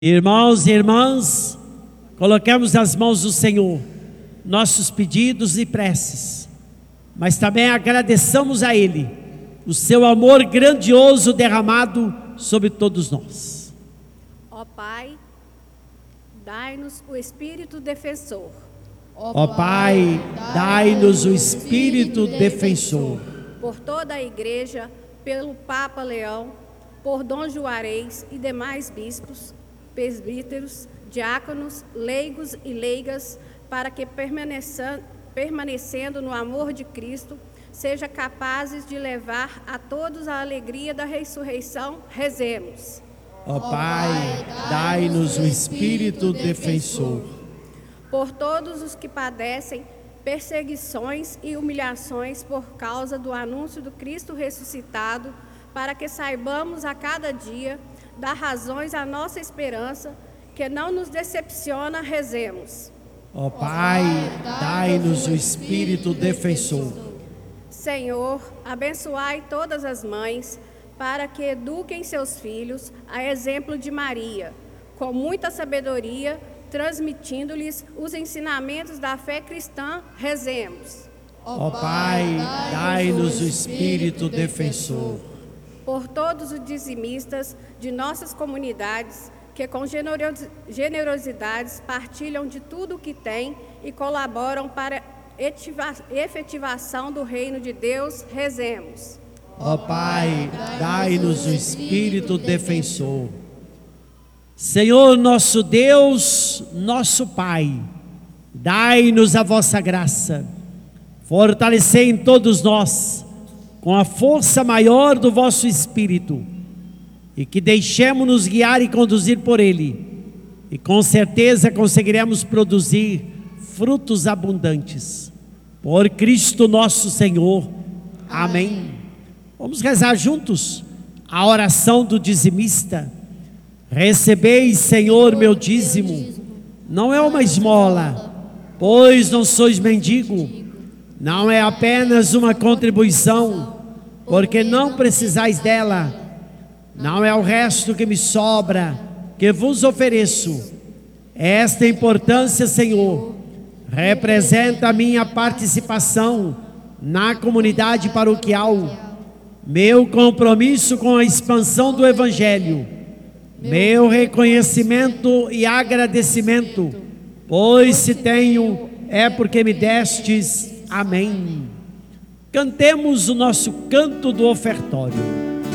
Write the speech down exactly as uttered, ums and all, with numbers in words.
Irmãos e irmãs, colocamos nas mãos do Senhor nossos pedidos e preces, mas também agradeçamos a Ele o seu amor grandioso derramado sobre todos nós. Ó Pai, dai-nos o Espírito defensor. Ó Pai, dai-nos o Espírito defensor. Por toda a Igreja, pelo Papa Leão, por Dom Juarez e demais bispos, presbíteros, diáconos, leigos e leigas, para que permanecendo no amor de Cristo, seja capazes de levar a todos a alegria da ressurreição. Rezemos. Ó Pai, dai-nos o Espírito defensor. Por todos os que padecem perseguições e humilhações por causa do anúncio do Cristo ressuscitado, para que saibamos a cada dia dar razões à nossa esperança, que não nos decepciona. Rezemos. Ó Pai, dai-nos o Espírito defensor. Senhor, abençoai todas as mães, para que eduquem seus filhos a exemplo de Maria, com muita sabedoria, transmitindo-lhes os ensinamentos da fé cristã. Rezemos. Ó Pai, dai-nos o Espírito defensor. Por todos os dizimistas de nossas comunidades, que com generosidades partilham de tudo o que têm e colaboram para a efetivação do reino de Deus. Rezemos. Ó Pai, dai-nos o Espírito defensor. Senhor nosso Deus, nosso Pai, dai-nos a vossa graça, fortalecei em todos nós, com a força maior do vosso Espírito, e que deixemos-nos guiar e conduzir por Ele, e com certeza conseguiremos produzir frutos abundantes. Por Cristo nosso Senhor. Amém. Vamos rezar juntos a oração do dizimista. Recebeis, Senhor, meu dízimo, não é uma esmola, pois não sois mendigo, não é apenas uma contribuição, porque não precisais dela, não é o resto que me sobra, que vos ofereço. Esta importância, Senhor, representa a minha participação na comunidade paroquial, meu compromisso com a expansão do Evangelho, meu reconhecimento e agradecimento, pois se tenho, é porque me destes. Amém. Cantemos o nosso canto do ofertório.